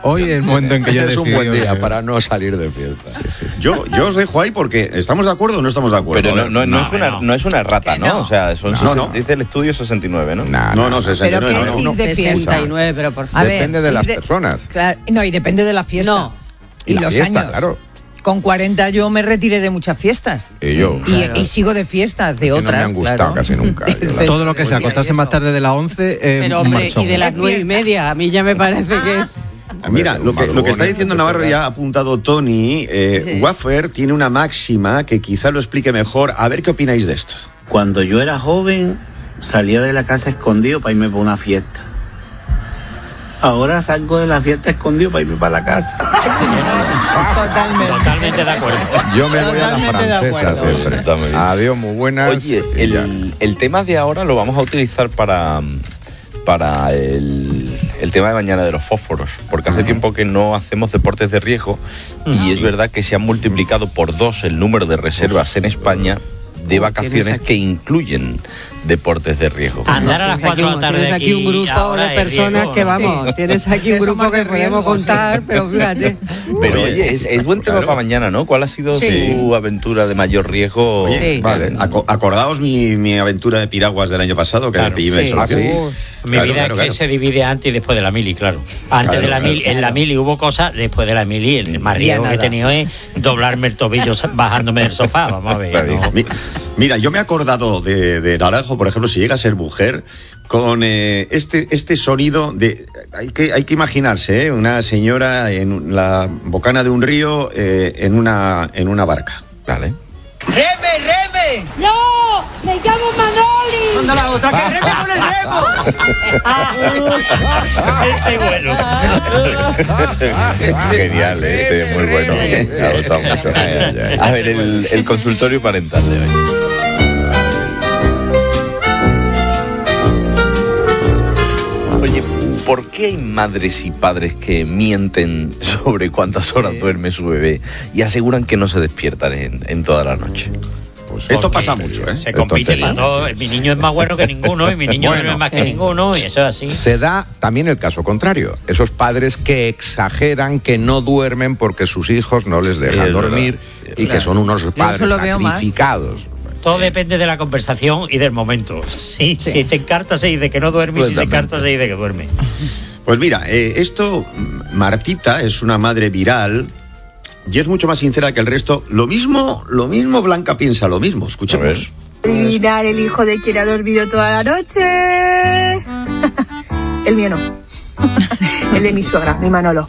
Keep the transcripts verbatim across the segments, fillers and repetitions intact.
Hoy es el momento en que yo es un buen día que... para no salir de fiesta. Sí, sí, sí. Yo, yo os dejo ahí porque ¿estamos de acuerdo o no estamos de acuerdo? Pero no, no, no, no, es, una, no. no es una rata, ¿no? no? O sea, son No, sesenta, no. dice el estudio sesenta y nueve, ¿no? Nah, No, nah, no, nah. sesenta y nueve. Pero no, ¿qué no, es ir de fiesta? sesenta y nueve, pero por A favor. ver, Depende de ir las personas. Claro, no, y depende de la fiesta. No. Y, la los fiesta, años. claro. Con cuarenta yo me retiré de muchas fiestas. Y yo. Y, Claro. y sigo de fiestas, de Que otras. no me han gustado claro. casi nunca. Yo la- Todo lo que sea acostarse más tarde de las once eh, Pero un hombre, marchón. y de las Es nueve y fiesta. media, a mí ya me parece que es... Mira, lo que, lo que está diciendo Navarro ya ha apuntado Tony, eh, Sí. Waffer tiene una máxima que quizá lo explique mejor. A ver qué opináis de esto. Cuando yo era joven, salía de la casa escondido para irme para una fiesta. Ahora salgo de la fiesta escondido para irme para la casa. Totalmente. Totalmente de acuerdo. Yo me voy a la Totalmente de francesa acuerdo. siempre. Está muy bien. Adiós, muy buenas. Oye, y ya. el, el tema de ahora lo vamos a utilizar para, para el, el tema de mañana de los fósforos, porque hace tiempo que no hacemos deportes de riesgo y es verdad que se han multiplicado por dos el número de reservas en España de vacaciones que incluyen deportes de riesgo. Andar a las Tienes aquí, cuatro de un- la tarde. tienes aquí un aquí grupo ahora de es personas riesgo, que ¿no? vamos, tienes aquí un Eso grupo más de que podemos riesgo, contar, sí. pero fíjate. Pero oye, es, es buen tema Claro. para mañana, ¿no? ¿Cuál ha sido Sí. su aventura de mayor riesgo? Oye, Sí. vale. Aco- acordaos mi, mi aventura de piraguas del año pasado, que Claro. me pillé me Sí. hizo la Ah, sí. fiesta. Mi Claro, vida claro, es que claro. se divide antes y después de la mili, claro. Antes Claro, de la claro. mili, en la mili hubo cosas, después de la mili, el más Ya riesgo que he nada. tenido es doblarme el tobillo bajándome del sofá, vamos a ver. Claro, ¿no? mi- Mira, yo me he acordado de, de Naranjo, por ejemplo, si llega a ser mujer, con eh, este, este sonido de... Hay que, hay que imaginarse, ¿eh? Una señora en la bocana de un río eh, en, una, en una barca. Vale. ¡Reme, reme! ¡No! ¡Me llamo Manoli! ¡Anda la otra, que reme con el remo! Ese es bueno. Genial, ¿eh? Este es muy bueno. Me ha gustado mucho. A ver, el, el consultorio parental de hoy. Oye, ¿por qué hay madres y padres que mienten sobre cuántas horas duerme su bebé y aseguran que no se despiertan en, en toda la noche? Esto Porque pasa mucho, ¿eh? Se compite Entonces, para todo. Mi niño es más bueno que ninguno y mi niño Bueno, duerme más que sí. ninguno y eso es así. Se da también el caso contrario. Esos padres que exageran que no duermen porque sus hijos no les dejan es dormir verdad. y que son unos padres eso lo veo más. sacrificados. Todo depende de la conversación y del momento. Sí, Sí. Si te encarta se dice que no duerme y si se Completamente. encarta se dice que duerme. Pues mira, eh, esto, mm, Martita es una madre viral y es mucho más sincera que el resto. Lo mismo, lo mismo Blanca piensa lo mismo. Escuchemos. Adivinar el hijo de quien ha dormido toda la noche. El mío no. El de mi suegra, mi Manolo.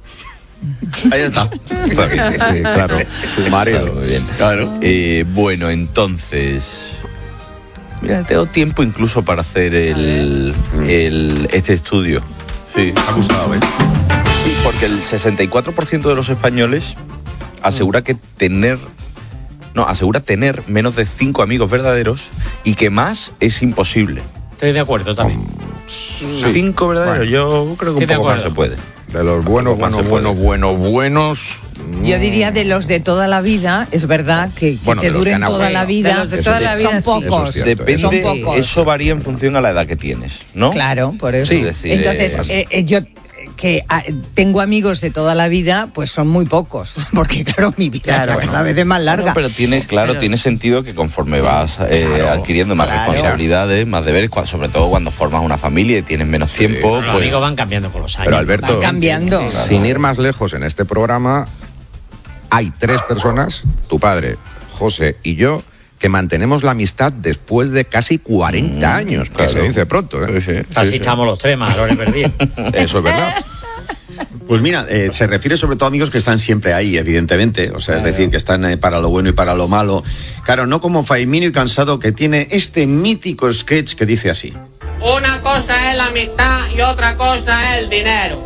Ahí está. Está bien, sí, claro. Su marido. Está muy bien. Claro. Eh, bueno, entonces. Mira, tengo tiempo incluso para hacer el, el este estudio. Sí. Me ha gustado, ¿eh? Sí, porque el sesenta y cuatro por ciento de los españoles asegura que tener. No, asegura tener menos de cinco amigos verdaderos y que más es imposible. Estoy de acuerdo también. Cinco verdaderos, yo creo que Estoy de un poco más acuerdo. se puede. De los buenos, Más buenos, se puede. buenos, buenos, buenos. Yo diría de los de toda la vida, es verdad que, que Bueno, te de los duren que han toda la abuelo. vida. De los de toda la vida, son sí. pocos. Eso es cierto. Depende, Son pocos. eso varía en función a la edad que tienes, ¿no? Claro, por eso. Sí, es decir, Entonces, eh, eh, eh, yo que ah, tengo amigos de toda la vida, pues son muy pocos, porque claro, mi vida Claro, es cada vez es más larga. No, pero tiene, claro, Pero- tiene sentido que conforme vas eh, Claro, adquiriendo más claro. responsabilidades, más deberes, cua- sobre todo cuando formas una familia y tienes menos tiempo, Los pues amigos van cambiando con los años. Pero Alberto, Van cambiando. sin ir más lejos en este programa, hay tres personas, tu padre, José y yo, que mantenemos la amistad después de casi cuarenta años, que claro. se dice pronto, ¿eh? Sí, sí, Así sí, sí. estamos los tres, marrones perdidos. Eso es verdad. Pues mira, eh, se refiere sobre todo a amigos que están siempre ahí, evidentemente. O sea, es decir, que están eh, para lo bueno y para lo malo. Claro, no como Faimino y Cansado, que tiene este mítico sketch que dice así. Una cosa es la amistad y otra cosa es el dinero.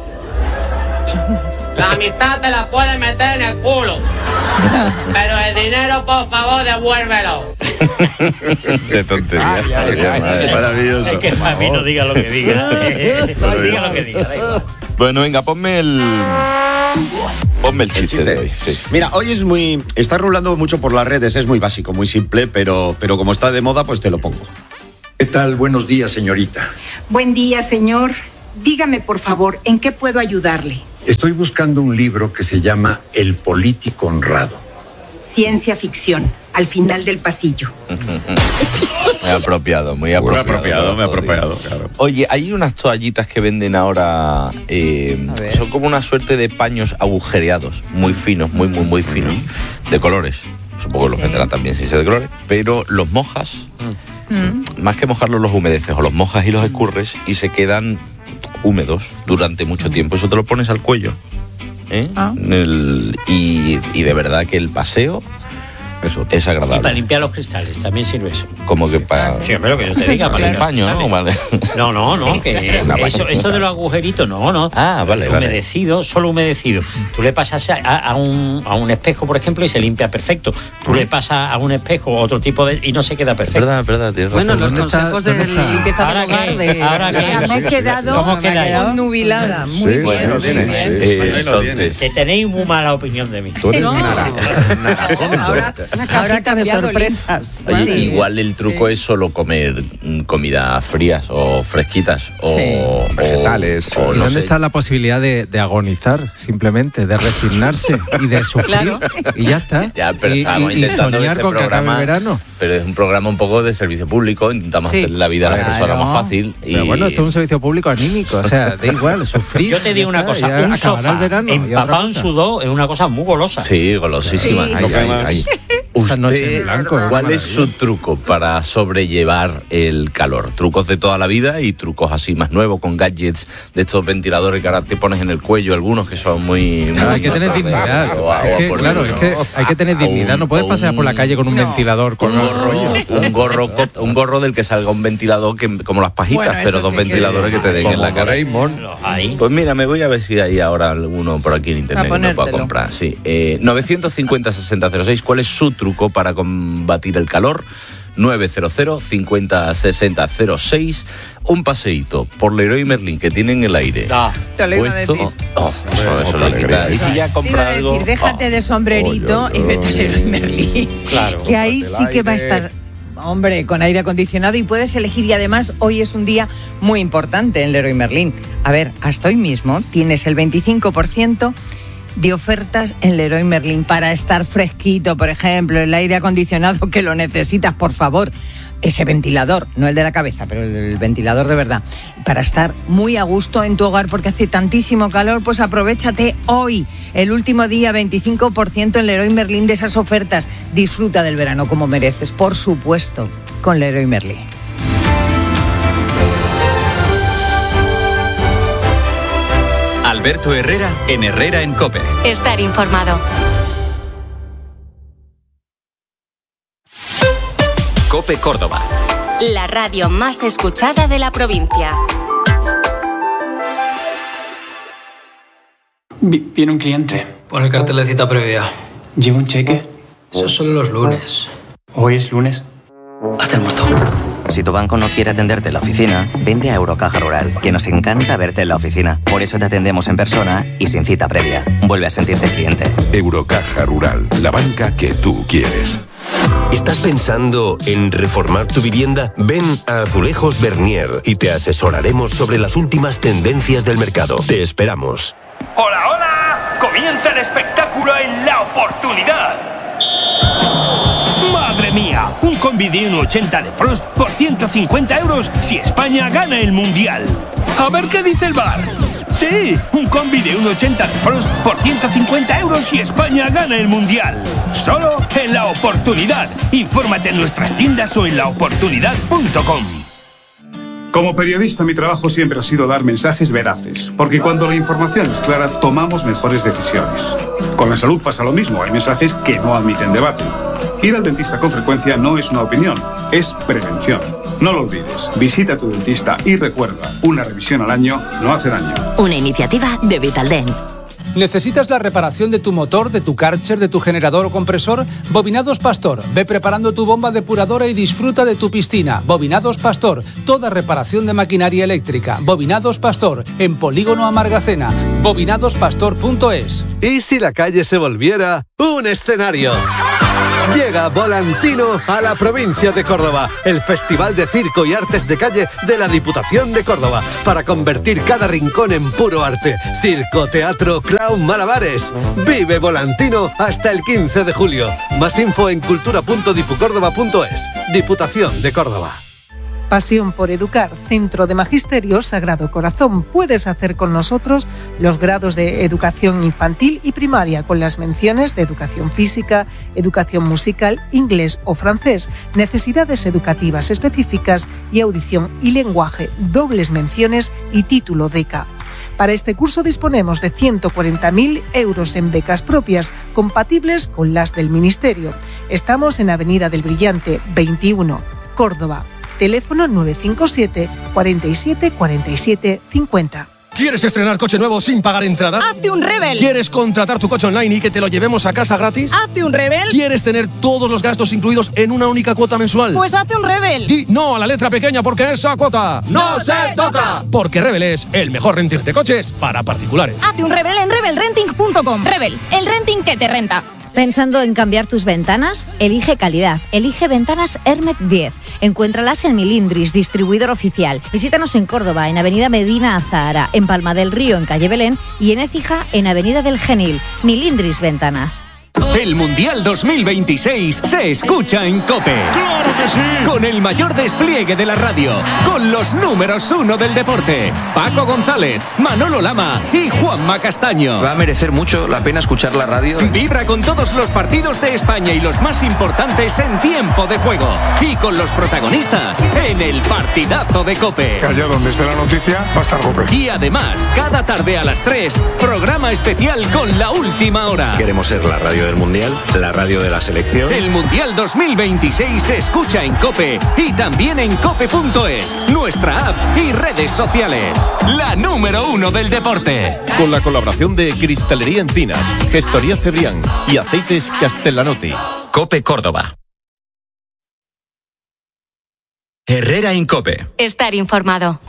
La amistad te la puedes meter en el culo. Pero el dinero, por favor, devuélvelo. Qué tontería. Ay, ay, Dios, ay, madre. Es maravilloso. Es que Famino diga lo que diga. Diga lo que diga, da igual. Bueno, venga, ponme el. Ponme el chiste, de hoy. Sí. Mira, hoy es muy... Está rulando mucho por las redes, es muy básico, muy simple, pero, pero como está de moda, pues te lo pongo. ¿Qué tal? Buenos días, señorita. Buen día, señor. Dígame, por favor, ¿en qué puedo ayudarle? Estoy buscando un libro que se llama El político honrado. Ciencia ficción, al final del pasillo. Muy apropiado, muy apropiado. Muy apropiado, muy apropiado, claro. Oye, hay unas toallitas que venden ahora, eh, son como una suerte de paños agujereados, muy finos, muy, muy, muy finos, de colores. Supongo que los venderán también si sea de colores, pero los mojas, mm. más que mojarlos los humedeces, o los mojas y los escurres y se quedan húmedos durante mucho tiempo. Eso te lo pones al cuello. ¿Eh? Ah. El, y, y de verdad que el paseo eso es agradable. Y para limpiar los cristales también sirve eso. Como que para. Sí, pero que yo te diga, para el paño, ¿no? Vale. No, no, no, que eso, eso de los agujeritos, no, no. Ah, vale, humedecido, vale. Solo humedecido. Tú le pasas a, a, un, a un espejo, por ejemplo, y se limpia perfecto. Tú le pasas a un espejo otro tipo de y no se queda perfecto. Verdad, verdad, tienes razón. Bueno, los consejos de limpieza del hogar de. Ahora que me he quedado nubilada. Muy sí, bien. Bueno, lo tienes, sí. Eh, entonces, que tenéis muy mala opinión de mí. Tú eres No. naranja. Ahora, ahora ha cambiado sorpresas. Oye, Sí. igual el truco Sí. es solo comer mm, comidas frías o fresquitas o, Sí. o Vegetales. o ¿Y no dónde sé. está la posibilidad de, de agonizar, simplemente, de resignarse y de sufrir? Claro. Y ya está. Ya, pero y, estamos y- y intentando soñar este con que acabe el programa, verano. pero es un programa un poco de servicio público, intentamos Sí. hacer la vida de las Claro. personas más fácil. Y Pero bueno, esto es un servicio público anímico, o sea, da igual, sufrir. Yo te digo ya una está, cosa, ya un acabará sofá el verano. y otra empapado en cosa. sudor es una cosa muy golosa. Sí, golosísima. Sí. Ay, ay, ay. Esa noche en ¿Usted blanco, es cuál una es su truco para sobrellevar el calor? Trucos de toda la vida y trucos así más nuevos con gadgets de estos ventiladores que ahora te pones en el cuello, algunos que son muy... Claro, muy hay que tener dignidad. o a- Es o a que, por claro, dentro, es que ¿no? hay que tener A dignidad. un- No puedes o pasear por la un- calle con un No. ventilador con un un gorro, rollo. un gorro, co- un gorro del que salga un ventilador que como las pajitas, Bueno, pero eso dos sí que- ventiladores que te den en la cara. Raymond. Ahí. Pues mira, me voy a ver si hay ahora alguno por aquí en internet A que me pueda ponértelo. comprar. Sí. Eh, novecientos cincuenta sesenta cero seis, ¿cuál es su truco para combatir el calor? novecientos cincuenta sesenta cero seis. Un paseíto por Leroy Merlin que tiene en el aire. Ah, Te lo iba a Puesto- decir. Oh, eso, eso Otra le quita. alegría. Y si ya Te compra iba a algo. decir, déjate oh. de sombrerito Oy, oy, y vete a oy. Leroy Merlin. Claro. Que ahí Cómprate el sí que va a aire. estar, hombre, con aire acondicionado y puedes elegir. Y además, hoy es un día muy importante en Leroy Merlin. A ver, hasta hoy mismo tienes el veinticinco por ciento de ofertas en Leroy Merlin para estar fresquito, por ejemplo, el aire acondicionado que lo necesitas, por favor. Ese ventilador, no el de la cabeza, pero el ventilador de verdad, para estar muy a gusto en tu hogar porque hace tantísimo calor, pues aprovéchate hoy, el último día, veinticinco por ciento en Leroy Merlin de esas ofertas. Disfruta del verano como mereces, por supuesto, con Leroy Merlin. Alberto Herrera en Herrera en COPE. Estar informado. COPE Córdoba. La radio más escuchada de la provincia. Vi- Viene un cliente. Pon el cartel de cita previa. ¿Lleva un cheque? Eso solo los lunes. ¿Hoy es lunes? Haz el muerto. Si tu banco no quiere atenderte en la oficina, vende a Eurocaja Rural, que nos encanta verte en la oficina. Por eso te atendemos en persona y sin cita previa. Vuelve a sentirte cliente. Eurocaja Rural, la banca que tú quieres. ¿Estás pensando en reformar tu vivienda? Ven a Azulejos Bernier y te asesoraremos sobre las últimas tendencias del mercado. Te esperamos. ¡Hola, hola! ¡Comienza el espectáculo en La Oportunidad! ¡Madre mía! Un combi de uno ochenta de Frost por ciento cincuenta euros si España gana el Mundial. A ver qué dice el bar. Sí, un combi de uno ochenta de Frost por ciento cincuenta euros si España gana el Mundial. Solo en La Oportunidad. Infórmate en nuestras tiendas o en la oportunidad punto com. Como periodista, mi trabajo siempre ha sido dar mensajes veraces, porque cuando la información es clara, tomamos mejores decisiones. Con la salud pasa lo mismo, hay mensajes que no admiten debate. Ir al dentista con frecuencia no es una opinión, es prevención. No lo olvides, visita a tu dentista y recuerda, una revisión al año no hace daño. Una iniciativa de Vitaldent. ¿Necesitas la reparación de tu motor, de tu Karcher, de tu generador o compresor? Bobinados Pastor. Ve preparando tu bomba depuradora y disfruta de tu piscina. Bobinados Pastor. Toda reparación de maquinaria eléctrica. Bobinados Pastor. En Polígono Amargacena. bobinados pastor punto es. ¿Y si la calle se volviera un escenario? Llega Volantino a la provincia de Córdoba, el Festival de Circo y Artes de Calle de la Diputación de Córdoba, para convertir cada rincón en puro arte. Circo, teatro, clown, malabares. Vive Volantino hasta el quince de julio. Más info en cultura punto dipucórdoba punto es. Diputación de Córdoba. Pasión por educar, Centro de Magisterio Sagrado Corazón. Puedes hacer con nosotros los grados de educación infantil y primaria con las menciones de educación física, educación musical, inglés o francés, necesidades educativas específicas y audición y lenguaje, dobles menciones y título D E C A. Para este curso disponemos de ciento cuarenta mil euros en becas propias, compatibles con las del Ministerio. Estamos en Avenida del Brillante, veintiuno, Córdoba. Teléfono nueve cinco siete, cuarenta y siete, cuarenta y siete, cincuenta. ¿Quieres estrenar coche nuevo sin pagar entrada? ¡Hazte un Rebel! ¿Quieres contratar tu coche online y que te lo llevemos a casa gratis? ¡Hazte un Rebel! ¿Quieres tener todos los gastos incluidos en una única cuota mensual? Pues hazte un Rebel. Di no a la letra pequeña porque esa cuota ¡no se toca! Porque Rebel es el mejor renting de coches para particulares. Hazte un Rebel en rebel renting punto com. Rebel, el renting que te renta. ¿Pensando en cambiar tus ventanas? Elige calidad. Elige Ventanas Hermet diez. Encuéntralas en Milindris, distribuidor oficial. Visítanos en Córdoba, en Avenida Medina Azahara, en Palma del Río, en Calle Belén, y en Écija, en Avenida del Genil. Milindris Ventanas. El Mundial dos mil veintiséis se escucha en COPE. ¡Claro que sí! Con el mayor despliegue de la radio, con los números uno del deporte, Paco González, Manolo Lama y Juanma Castaño. Va a merecer mucho la pena escuchar la radio. Vibra con todos los partidos de España y los más importantes en tiempo de juego. Y con los protagonistas en el partidazo de COPE. Que allá donde esté la noticia va a estar COPE. Y además, cada tarde a las tres, programa especial con la última hora. Queremos ser la radio del Mundial, la radio de la selección. El Mundial dos mil veintiséis se escucha en COPE y también en cope punto es, nuestra app y redes sociales. La número uno del deporte. Con la colaboración de Cristalería Encinas, Gestoría Cebrián y Aceites Castellanotti. COPE Córdoba. Herrera en COPE. Estar informado.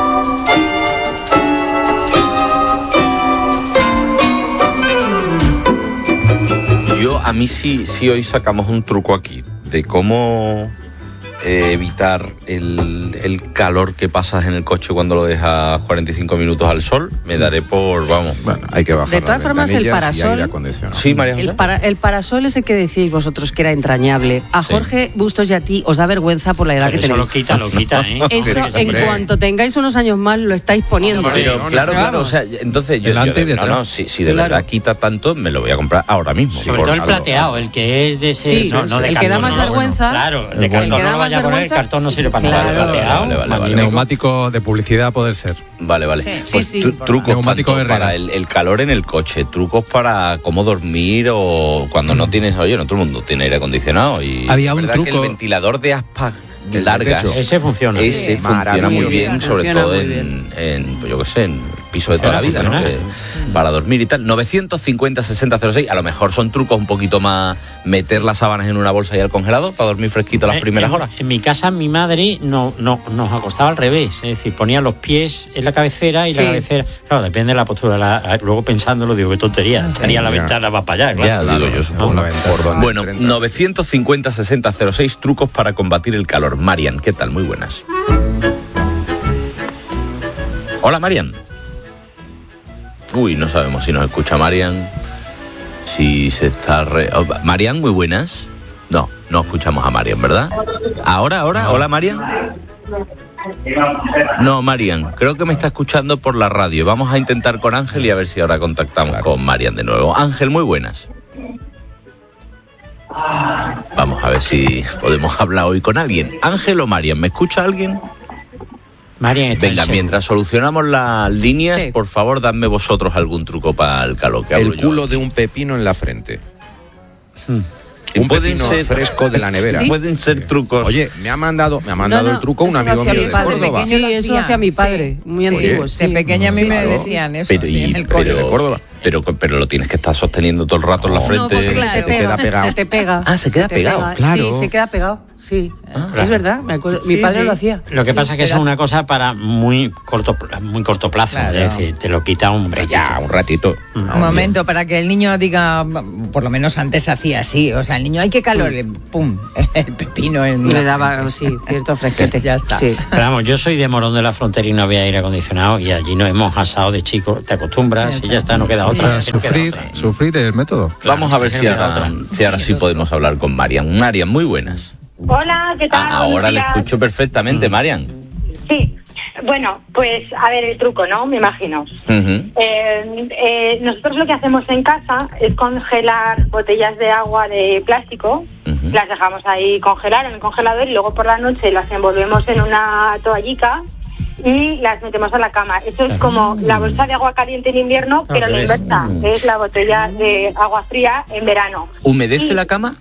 Yo, a mí sí, sí hoy sacamos un truco aquí de cómo eh, evitar el, el calor que pasas en el coche cuando lo dejas cuarenta y cinco minutos al sol. Me daré por, vamos, bueno, hay que bajar. De todas formas, el parasol. Sí, María José. El, para, el parasol ese que decíais vosotros que era entrañable. A Sí. Jorge Bustos y a ti os da vergüenza por la edad Pero que eso tenéis. lo quita, lo quita, ¿eh? Eso, en Hombre. cuanto tengáis unos años más, lo estáis poniendo. Pero claro, claro, o sea, entonces yo, Delante yo y no, detrás. no, si, si de Claro. verdad quita tanto, me lo voy a comprar ahora mismo. Sobre Por todo el algo. plateado, el que es de ese. Sí, no, no de el que da cartón, más no, vergüenza. Claro, El de que cartón da no lo más vaya a poner, el vergüenza. cartón no sirve para Claro. nada. El plateado, Vale, vale, vale. Neumático de publicidad poder ser. Vale, vale. Sí, Pues sí, tru- sí. trucos Neumático tanto Herrera. para el, el calor en el coche, trucos para cómo dormir o cuando no tienes, oye, no todo el mundo tiene aire acondicionado y Había es un verdad que el truco- ventilador de aspas El de largas, techo. Ese funciona. ese Sí. funciona muy Maravilloso. bien, sobre Funciona todo muy en, bien. en, pues yo qué sé, en el piso de toda la vida, ¿no? Funciona. Que- para dormir y tal. novecientos cincuenta, sesenta, cero seis, a lo mejor son trucos un poquito más meter las sábanas en una bolsa y al congelador para dormir fresquito las Eh, primeras en, horas. En mi casa, mi madre no, no, nos acostaba al revés. Es decir, ponía los pies en la cabecera y Sí. la cabecera. Claro, depende de la postura. La- luego pensándolo, digo, qué tontería. Estaría la ya. ventana va para allá. Ya, Claro. digo yo, supongo. Por la ventana. Por donde Bueno, entra. novecientos cincuenta, sesenta, cero seis, trucos para combatir el calor. Marian, ¿qué tal? Muy buenas. Hola, Marian. Uy, no sabemos si nos escucha Marian. Si se está... Re... oh, Marian, muy buenas. No, no escuchamos a Marian, ¿verdad? ¿Ahora, ahora? Hola, Marian. No, Marian, creo que me está escuchando por la radio. Vamos a intentar con Ángel y a ver si ahora contactamos con Marian de nuevo. Ángel, muy buenas. Vamos a ver si podemos hablar hoy con alguien. Ángel o Marian, ¿me escucha alguien? Marian está Venga, en serio. mientras solucionamos las líneas, Sí. por favor, dadme vosotros algún truco para el calor que hablo El yo. culo de un pepino en la frente. Y Un pueden pepino ser fresco de la nevera. ¿Sí? Pueden ser trucos. Oye, me ha mandado, me ha mandado No, no, el truco un eso lo amigo hacía mío mi de padre. Córdoba. Sí, eso lo hacía mi padre, muy Sí. antiguo. De sí. pequeña a mí Sí, me sí. decían eso, Pero, sí, y- en el pero- cole. de Córdoba. Pero, pero lo tienes que estar sosteniendo todo el rato en la frente. No, porque Claro. se te Te queda pega, pegado. se te pega. Ah, se queda te pegado, pega. claro. Sí, se queda pegado, sí. Claro. Es verdad, me acuerdo. Mi Sí, padre sí. lo hacía. Lo que Sí, pasa es que eso pega- es una cosa para muy corto, muy corto plazo. Claro. Es decir, te lo quita un Hombre, ratito. ya, un ratito. Un momento, para que el niño diga, por lo menos antes hacía así, o sea, el niño, hay que calor, le- pum, el pepino en Le la- daba, sí, cierto fresquete. Ya está. Sí. Pero vamos, yo soy de Morón de la Frontera y no había aire acondicionado y allí nos hemos asado de chicos, te acostumbras y ya está, no queda O otra. sea, no queda sufrir, otra. sufrir el método. Vamos a ver es que si no queda ahora, otra. si ahora sí podemos hablar con Marian. Marian, muy buenas. Hola, ¿qué tal? Ah, ahora Buenos le días. escucho perfectamente, Marian. Sí, bueno, pues a ver el truco, ¿no? Me imagino. Ujú. Eh, eh, nosotros lo que hacemos en casa es congelar botellas de agua de plástico, las dejamos ahí congelar en el congelador y luego por la noche las envolvemos en una toallica y las metemos a la cama. Esto es como la bolsa de agua caliente en invierno, pero la ves. inversa, es la botella de agua fría en verano. ¿Humedece Y- la cama?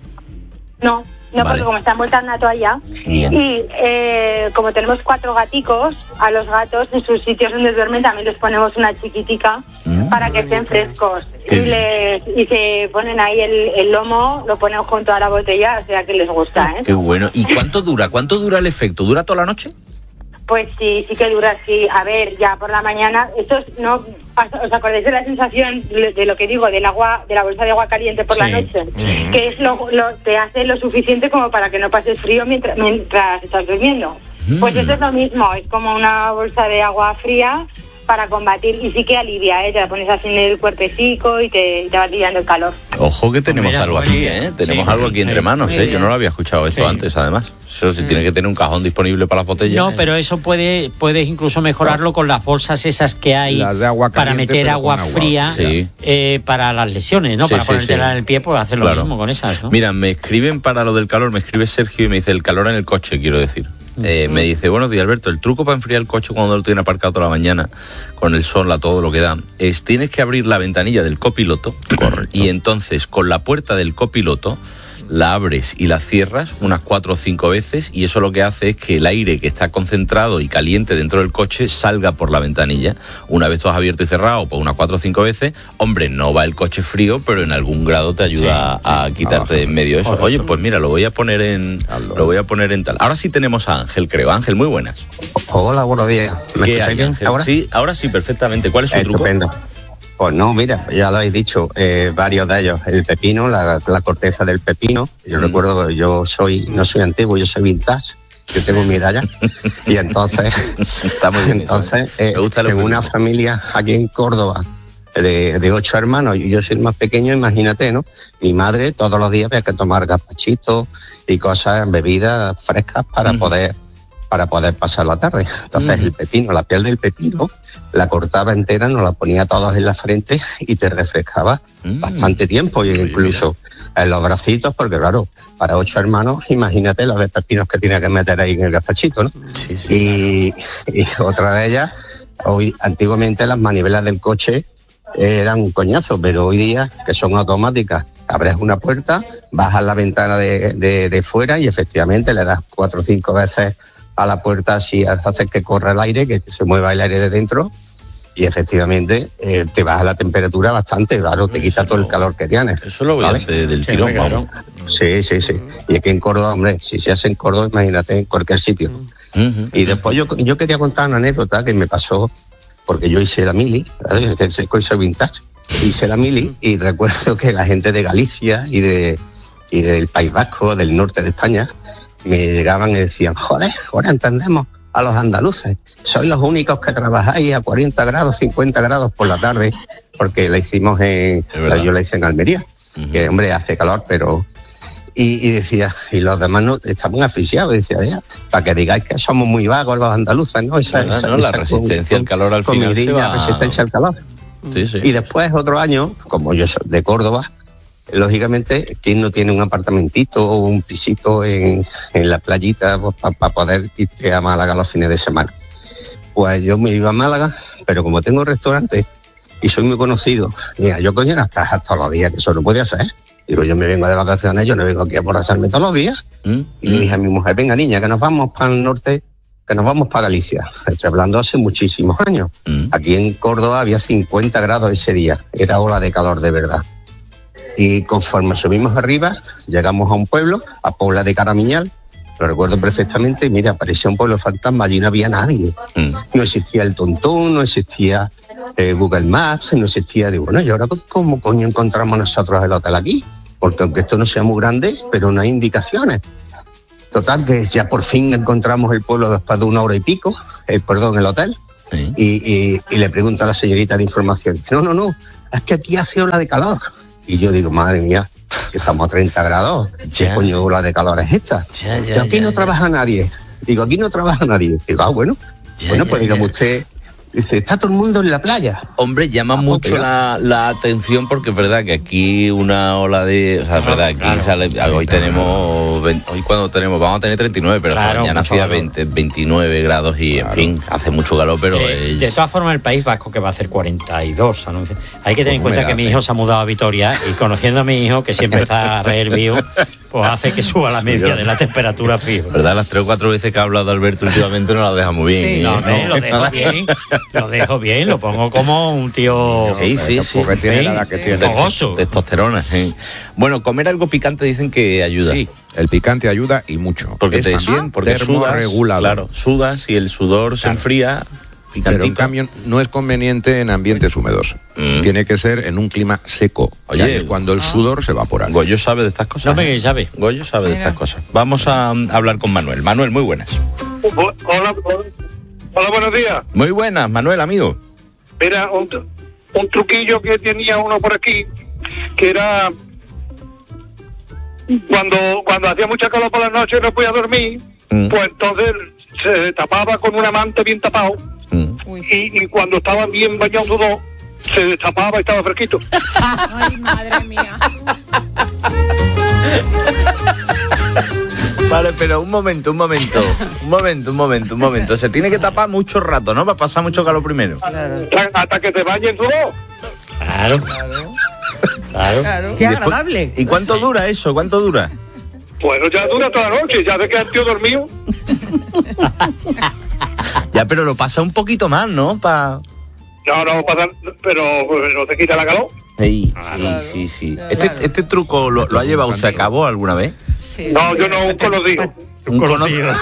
No, no, Vale. porque como está envuelta en una toalla. Bien. Y eh, como tenemos cuatro gaticos, a los gatos en sus sitios donde duermen también les ponemos una chiquitica para que estén frescos. Qué Y, bien. les, y se ponen ahí el, el lomo, lo ponen junto a la botella, o sea que les gusta, ¿eh? Qué bueno. ¿Y cuánto dura? ¿Cuánto dura el efecto? ¿Dura toda la noche? Pues sí, sí que dura así. A ver, ya por la mañana, esto es, no, ¿os acordáis de la sensación de lo que digo, del agua, de la bolsa de agua caliente por Sí, la noche? sí. Que es lo, lo, te hace lo suficiente como para que no pases frío mientras, mientras estás durmiendo. Pues eso es lo mismo, es como una bolsa de agua fría para combatir, y sí que alivia, ¿eh? Te la pones así en el cuerpecico y te, te va aliviando el calor. Ojo que tenemos Mira, algo buena aquí, idea. ¿eh? Tenemos Sí, algo aquí sí, entre manos, muy ¿eh? Yo bien. no lo había escuchado esto Sí. antes, además. Eso sí tiene que tener un cajón disponible para las botellas. No, ¿eh? pero eso puede puedes incluso mejorarlo con las bolsas esas que hay Las de agua para caliente, meter pero agua con agua. fría Sí. eh, para las lesiones, ¿no? Sí, para sí, ponértela sí. en el pie, pues hacer lo Claro. mismo con esas, ¿no? Mira, me escriben para lo del calor, me escribe Sergio y me dice el calor en el coche, quiero decir. Eh, me dice, buenos días Alberto, el truco para enfriar el coche cuando lo tiene aparcado toda la mañana, con el sol, a todo lo que da, es tienes que abrir la ventanilla del copiloto. Correcto. Y entonces con la puerta del copiloto la abres y la cierras unas cuatro o cinco veces, y eso lo que hace es que el aire que está concentrado y caliente dentro del coche salga por la ventanilla. Una vez tú has abierto y cerrado, pues unas cuatro o cinco veces, hombre, no va el coche frío, pero en algún grado te ayuda Sí, a quitarte de en medio eso. Correcto. Oye, pues mira, lo voy a poner en lo voy a poner en tal. Ahora sí tenemos a Ángel, creo. Ángel, muy buenas. Hola, buenos días. ¿Me ¿Qué escucháis hay, bien Ángel? ahora? Sí, ahora sí, perfectamente. ¿Cuál es su truco? Estupendo. Pues no, mira, ya lo habéis dicho, eh, varios de ellos. El pepino, la, la corteza del pepino. Yo Mm. recuerdo que yo soy, no soy antiguo, yo soy vintage. Yo tengo mi edad ya. Y entonces, Está muy bien eso, entonces ¿eh? eh, Me gusta el en una eufemismo. familia aquí en Córdoba de, de ocho hermanos, y yo soy el más pequeño, imagínate, ¿no? Mi madre todos los días había que tomar gazpachitos y cosas, bebidas frescas para Ujú. poder para poder pasar la tarde. Entonces Ujú. el pepino, la piel del pepino, la cortaba entera, nos la ponía todos en la frente y te refrescaba Mm. bastante tiempo, y incluso en los bracitos, porque claro, para ocho hermanos, imagínate los de pepinos que tenía que meter ahí en el gazpachito, ¿no? Sí, sí. Y, y otra de ellas, hoy antiguamente las manivelas del coche eran un coñazo, pero hoy día, que son automáticas, abres una puerta, bajas la ventana de, de, de fuera y efectivamente le das cuatro o cinco veces a la puerta, así haces que corra el aire, que se mueva el aire de dentro, y efectivamente eh, te baja la temperatura bastante, claro, te quita todo el calor que tienes. Eso lo voy ¿vale? a hacer del Sí, tirón, claro. vamos. Sí, sí, sí. Y aquí en Córdoba, hombre, si se hace en Córdoba, imagínate en cualquier sitio. Ujú. Y después yo, yo quería contar una anécdota que me pasó, porque yo hice la mili, ¿sabes? Que soy- soy vintage, hice la mili y recuerdo que la gente de Galicia y de y del País Vasco, del norte de España, me llegaban y decían, joder, ahora entendemos a los andaluces, sois los únicos que trabajáis a cuarenta grados, cincuenta grados por la tarde, porque la hicimos en, Es verdad. yo la hice en Almería, Ujú. que hombre, hace calor, pero... Y, y decía, y los demás no, estamos asfixiados, y decía, ya, para que digáis que somos muy vagos los andaluces, ¿no? Esa, Verdad, esa- ¿no? La esa resistencia con- al calor al final se comidilla, va- resistencia al calor. Sí, sí. Y después, otro año, como yo soy de Córdoba, lógicamente, ¿quién no tiene un apartamentito o un pisito en, en la playita pues, para poder irte a Málaga los fines de semana? Pues yo me iba a Málaga, pero como tengo restaurante y soy muy conocido, mira, yo coño hasta, hasta los días, que eso no podía ser. Digo, yo me vengo de vacaciones, yo no vengo aquí a borracharme todos los días. ¿Mm? Y le dije a mi mujer, venga niña, que nos vamos para el norte que nos vamos para Galicia. Estoy hablando hace muchísimos años. Mm. Aquí en Córdoba había cincuenta grados ese día. Era ola de calor de verdad. Y conforme subimos arriba, llegamos a un pueblo, a Pobla de Caramiñal, lo recuerdo perfectamente, y mira, aparecía un pueblo fantasma, allí no había nadie. Mm. No existía el Tontón, no existía eh, Google Maps, no existía... Digo, bueno, ¿y ahora cómo coño encontramos nosotros el hotel aquí? Porque aunque esto no sea muy grande, pero no hay indicaciones. Total, que ya por fin encontramos el pueblo después de una hora y pico, eh, perdón, el hotel, sí. y, y, y le pregunta a la señorita de información, no, no, no, es que aquí hace ola de calor. Y yo digo, madre mía, si estamos a treinta grados, ¿qué coño ola de calor es esta? Ya, ya, y aquí ya, no ya. trabaja nadie. Digo, aquí no trabaja nadie. Digo, ah, bueno, ya, bueno, pues ya, dígame ya. usted... Dice, está todo el mundo en la playa. Hombre, llama ah, mucho la, la atención porque es verdad que aquí una ola de... O sea, es verdad, aquí claro, sale... Sí, hoy claro. tenemos... Hoy cuando tenemos... Vamos a tener treinta y nueve, pero claro, mañana hacía veinte, veintinueve grados y, claro. en fin, hace mucho calor, pero eh, es... De todas formas, el País Vasco que va a hacer cuarenta y dos. ¿no? Hay que tener en cuenta que mi hijo se ha mudado a Vitoria y conociendo a mi hijo, que siempre está a reír mío, pues hace que suba la media de la temperatura fijo. ¿Verdad? Las tres o cuatro veces que ha hablado Alberto últimamente no la deja muy bien. Sí, ¿eh? no, no, lo dejo bien. Lo dejo bien, lo pongo como un tío... Sí, sí, sí. Porque tiene la edad que tiene. Fogoso. Testosterona, sí. Bueno, comer algo picante dicen que ayuda. Sí, el picante ayuda y mucho. Porque es te también porque sudas, claro, sudas y el sudor claro. se enfría. Picantito. Pero en cambio no es conveniente en ambientes húmedos. Mm. Tiene que ser en un clima seco. Oye, es cuando el sudor se evapora. Goyo sabe de estas cosas. No me sabe. Goyo sabe de estas cosas. Vamos a um, hablar con Manuel. Manuel, muy buenas. Hola, hola, buenos días. Muy buenas, Manuel, amigo. Mira, un, un truquillo que tenía uno por aquí, que era cuando cuando hacía mucha calor por la noche y no podía dormir, mm. pues entonces se tapaba con una manta bien tapado. Mm. Y, y cuando estaba bien bañado sudor, se destapaba y estaba fresquito. Ay, madre mía. Vale, pero un momento, un momento, un momento, un momento, un momento. Se tiene que tapar mucho rato, ¿no? Para pasar mucho calor primero. Claro. Hasta que te bañes sudor. Claro. Claro. Claro. claro. Qué agradable. ¿Y cuánto dura eso? ¿Cuánto dura? Bueno, ya dura toda la noche, ya de que el tío dormido. Ya, pero lo pasa un poquito más, ¿no? Pa... No, no pasa, pero no te quita la calor. Sí, sí, sí, sí. Este, este truco lo, lo ha llevado usted a cabo alguna vez. Sí, no, yo no, un conocido. Un conocido.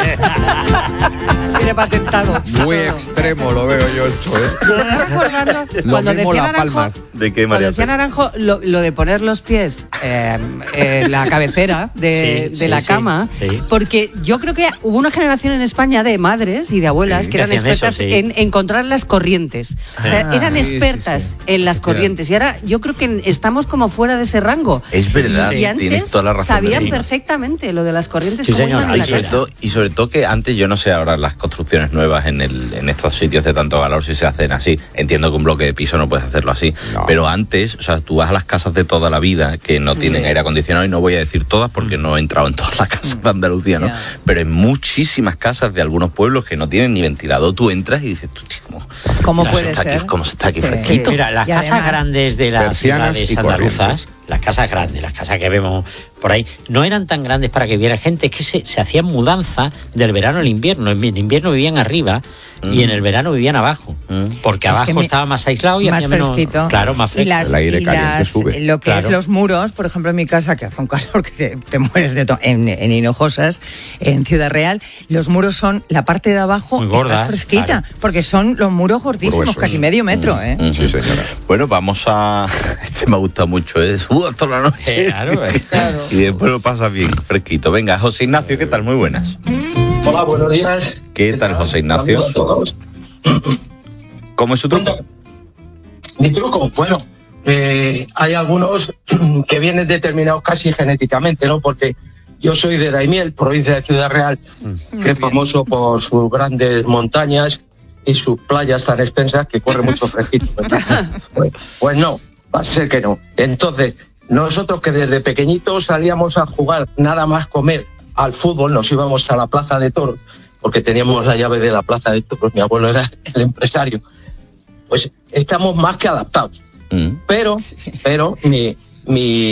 Tiene patentado. Muy extremo lo veo yo esto, ¿eh? Me está recordando cuando decía Naranjo, ¿de qué, cuando decía Naranjo lo, lo de poner los pies eh, en la cabecera de, sí, de sí, la sí, cama, sí. Porque yo creo que hubo una generación en España de madres y de abuelas sí, que eran expertas eso, sí. en encontrar las corrientes. O sea, eran ah, expertas sí, sí, sí. en las corrientes. Y ahora yo creo que estamos como fuera de ese rango. Es verdad, y antes tienes toda la razón. Sabían perfectamente lo de las corrientes. Sí, señor. Y sobre, todo, y sobre todo que antes, yo no sé ahora las construcciones nuevas en el en estos sitios de tanto calor si se hacen así. Entiendo que un bloque de piso no puedes hacerlo así. No. Pero antes, o sea, tú vas a las casas de toda la vida que no tienen sí. aire acondicionado, y no voy a decir todas porque no he entrado en todas las casas de Andalucía, ¿no? Yeah. Pero en muchísimas casas de algunos pueblos que no tienen ni ventilador, tú entras y dices, tú, tío, ¿cómo, ¿Cómo puede está ser? Aquí, ¿Cómo se está aquí sí. Sí. fresquito? Mira, las y casas además, grandes de las ciudades andaluzas, las casas grandes, las casas que vemos por ahí, no eran tan grandes para que viera gente, es que se, se hacían mudanza del verano al invierno. En invierno vivían arriba mm. y en el verano vivían abajo, mm. porque es abajo me, estaba más aislado y más hacía fresquito. Menos, claro, más fresco. Y las, el aire y caliente las, sube. Lo que claro. es los muros, por ejemplo, en mi casa, que hace un calor que te, te mueres de todo, en, en Hinojosas, en Ciudad Real, los muros son, la parte de abajo muy gorda, está fresquita, claro. porque son los muros gordísimos, grueso, casi medio metro, mm. ¿eh? Mm. Sí, señora. Bueno, vamos a... Este me gusta mucho, ¿eh? Suda toda la noche. Eh, claro, eh. claro. Y después lo pasa bien, fresquito. Venga, José Ignacio, ¿qué tal? Muy buenas. Hola, buenos días. ¿Qué tal, José Ignacio? ¿Cómo es su truco? Mi truco, bueno, eh, hay algunos que vienen determinados casi genéticamente, ¿no? Porque yo soy de Daimiel, provincia de Ciudad Real, mm. que es famoso por sus grandes montañas y sus playas tan extensas que corre mucho fresquito. pues, pues no, va a ser que no. Entonces, nosotros que desde pequeñitos salíamos a jugar, nada más comer al fútbol, nos íbamos a la plaza de toros, porque teníamos la llave de la plaza de toros, mi abuelo era el empresario, pues estamos más que adaptados. Mm. Pero, pero mi, mi,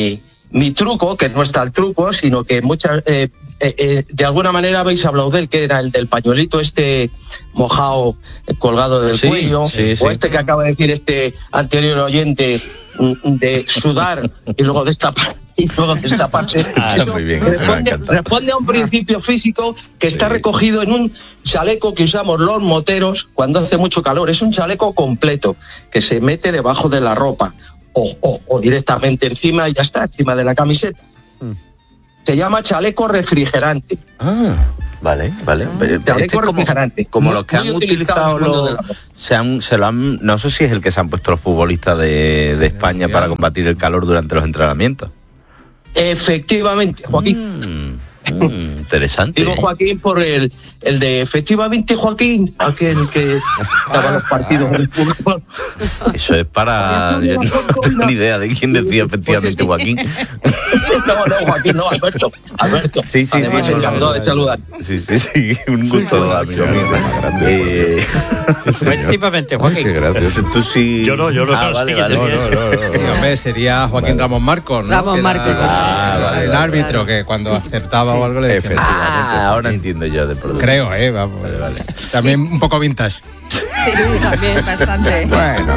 mi truco, que no está el truco, sino que muchas, eh, eh, eh, de alguna manera habéis hablado de él, que era el del pañuelito este mojado, eh, colgado del sí, cuello, sí, sí. o este que acaba de decir este anterior oyente, de sudar y luego destapar y luego destaparse. Ah, Eso muy bien, responde, responde a un principio físico que está recogido en un chaleco que usamos los moteros cuando hace mucho calor. Es un chaleco completo que se mete debajo de la ropa o, o, o directamente encima y ya está, encima de la camiseta. Mm. Se llama chaleco refrigerante. Ah, vale, vale. Ah, chaleco este es como, refrigerante. Como muy, los que han utilizado los... Se han, se lo han, no sé si es el que se han puesto los futbolistas de, de España sí, para combatir el calor durante los entrenamientos. Efectivamente, Joaquín. Mm. Mm, interesante. Digo Joaquín por el, el de efectivamente Joaquín, aquel que estaba en los partidos del fútbol. Eso es para... Yo no tengo ni idea de quién decía efectivamente Joaquín. No, no, Joaquín, no, Alberto. Alberto. Sí, sí, Además, sí. me encantó de saludar. Sí, sí, sí. Un gusto, sí, amigo mío. Eh... Efectivamente, Joaquín. Qué gracias. Tú sí... Yo no, yo no. Ah, vale, vale. No, no, no, no. Sí, hombre, sería Joaquín vale. Ramón Marcos, ¿no? Ramón Marcos. Ah, vale, el vale, árbitro vale. que cuando acertaba sí. o algo le decía. Efectivamente. Ah, ahora entiendo yo de producto. Creo, eh. Vamos, vale, vale. También un poco vintage. Sí, también bastante. Bueno,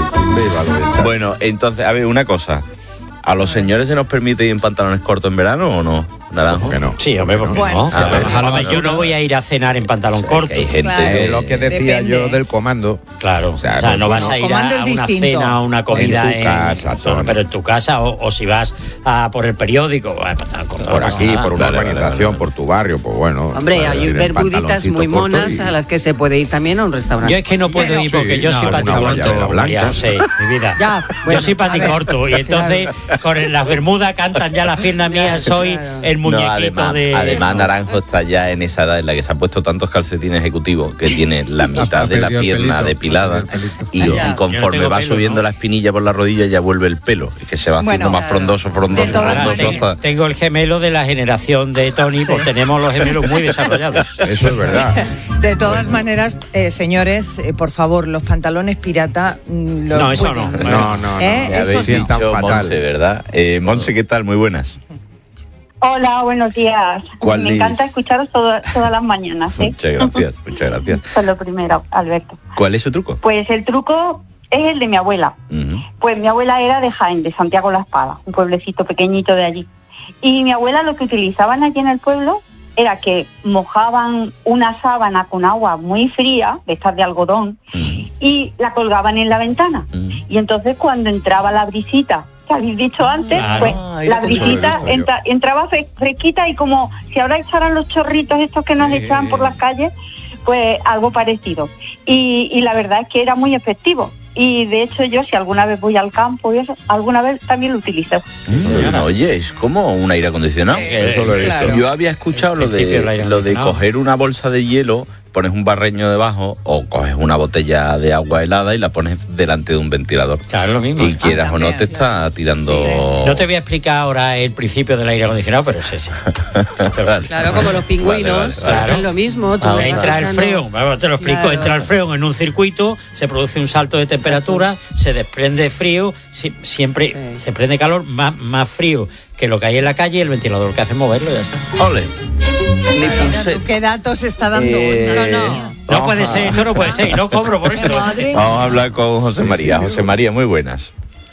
bueno, entonces, a ver, una cosa. ¿A los señores se nos permite ir en pantalones cortos en verano o no? Naranjo. Que no. Sí, hombre, ¿por qué bueno, no? A ver, a ver, yo no voy a ir a cenar en pantalón sí, corto. Hay gente claro. que... Es lo que decía Depende. yo del comando. Claro, o sea, o sea no vas a ir a, a una cena o una comida en tu casa, en, no, pero en tu casa o, o si vas a por el periódico, bueno, pantalón corto, por no aquí, nada. por una Vale, organización, vale, vale. por tu barrio, pues bueno. Hombre, hay bermuditas muy monas y... a las que se puede ir también a un restaurante. Yo es que no puedo Pero, ir porque sí, yo no, soy una paticorto, María José, mi vida. Ya, bueno, yo soy paticorto y entonces con las bermudas cantan ya las piernas mías, soy claro. el muñequito no, además, de... además Naranjo está ya en esa edad en la que se han puesto tantos calcetines ejecutivos que tiene la mitad de la pierna depilada y, y conforme no va pelo, subiendo ¿no? la espinilla por la rodilla ya vuelve el pelo y que se va haciendo Bueno, más frondoso, frondoso, Ahora, frondoso. tengo, hasta... tengo el gemelo de la generación de Tony, pues tenemos los gemelos muy desarrollados. Eso es verdad. De todas bueno. maneras, eh, señores, eh, por favor, los pantalones pirata... Mm, los no, eso pueden. no. No, no, no. ¿Eh? Me Eso habéis sí. dicho tan fatal. Monse, ¿verdad? Eh, Monse, ¿qué tal? Muy buenas. Hola, buenos días. ¿Cuál Me es? encanta escucharos todo- todas las mañanas. ¿eh? Muchas gracias, muchas gracias. Eso es lo primero, Alberto. ¿Cuál es su truco? Pues el truco es el de mi abuela. Uh-huh. Pues mi abuela era de Jaén, de Santiago la Espada, un pueblecito pequeñito de allí. Y mi abuela lo que utilizaban allí en el pueblo era que mojaban una sábana con agua muy fría, de estas de algodón, Uh-huh. y la colgaban en la ventana. Uh-huh. Y entonces cuando entraba la brisita, que habéis dicho antes, Claro. pues Ah, ahí la lo tengo, brisita lo he visto entra- entraba fre- fresquita y como si ahora echaran los chorritos estos que nos Sí. echan por las calles, pues algo parecido. Y, y la verdad es que era muy efectivo. Y de hecho yo, si alguna vez voy al campo y eso, alguna vez también lo utilizo. Mm, oye, es como un aire acondicionado. Eso lo he visto. Claro. Yo había escuchado El lo principio del de aire lo de acondicionado. coger una bolsa de hielo, pones un barreño debajo o coges una botella de agua helada y la pones delante de un ventilador. Claro, lo mismo. Y quieras Ah, o no también, te está tirando... No te voy a explicar ahora el principio del aire acondicionado, pero es ese. Vale. Claro, como los pingüinos, Vale, vale, vale. hacen lo mismo. Tú Ah, vas Entra el echando- freón, vamos, te lo explico, Claro. entra el freón en un circuito, se produce un salto de temperatura, se desprende frío, si- siempre Sí. se prende calor, más, más frío que lo que hay en la calle, y el ventilador que hace es moverlo y ya está. Ole. Ni Mira, pulse- ¿tú ¿Qué datos está dando? Eh, No, no. No Vamos puede a- ser, esto no puede ser, y no cobro por esto. Madre Vamos a hablar con José María. José María, muy buenas.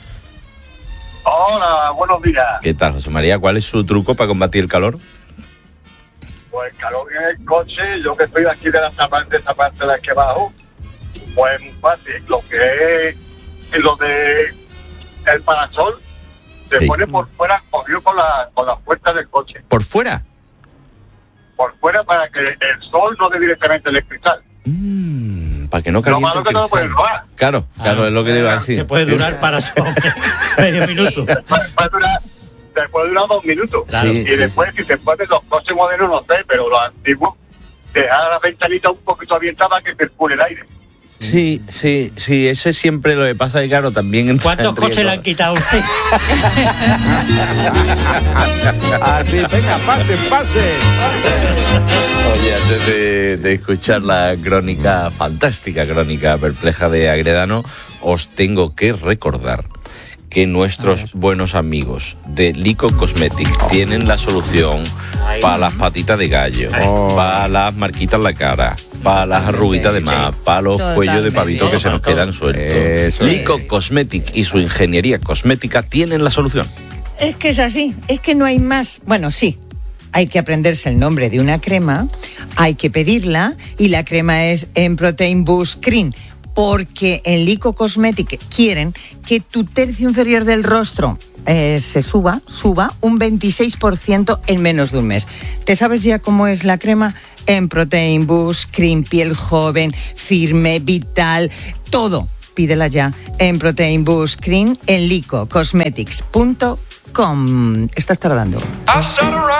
Hola, buenos días. ¿Qué tal, José María? ¿Cuál es su truco para combatir el calor? Pues calor en el coche, yo que estoy aquí de la esta parte, esta parte de aquí abajo, pues muy fácil, lo que es lo de el parasol se Sí. pone por fuera, cogido con la con las puertas del coche, ¿Por fuera? por fuera para que el sol no dé directamente el cristal. Mm, para que no Lo caliente malo el que no lo cristal. puedes robar. Claro, claro, Ah, es lo que le iba a decir. Te puede durar para solo medio minuto. Después, puede durar, después dura dos minutos. Claro. Sí, y sí, después, si se puede, los coches modernos no sé, pero los antiguos, dejar la ventanita un poquito abierta que circule el aire. Sí, sí, sí, ese siempre lo que pasa es que, claro, también... entra ¿Cuántos en coches riesgo. le han quitado a usted? Así, venga, pase, pase. Oye, antes de, de escuchar la crónica, fantástica crónica perpleja de Agredano, os tengo que recordar que nuestros buenos amigos de Lico Cosmetic tienen la solución para las patitas de gallo, Oh. para las marquitas en la cara, para las arruguitas de más, para los cuellos de pavito que se nos quedan sueltos. Lico Cosmetic y su ingeniería cosmética tienen la solución. Es que es así, es que no hay más. Bueno, sí, hay que aprenderse el nombre de una crema, hay que pedirla y la crema es en Protein Boost Cream, porque en Lico Cosmetic quieren que tu tercio inferior del rostro eh, se suba, suba un veintiséis por ciento en menos de un mes. ¿Te sabes ya cómo es la crema? En Protein Boost Cream, piel joven, firme, vital, todo. Pídela ya en Protein Boost Cream en lico cosmetics punto com. Estás tardando.